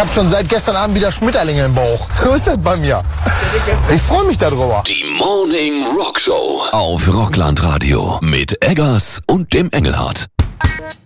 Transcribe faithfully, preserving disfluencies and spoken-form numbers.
habe schon seit gestern Abend wieder Schmetterlinge im Bauch. So ist das bei mir. Ich freue mich darüber. Die Morning Rock Show auf Rockland Radio mit Eggers und dem Engelhardt.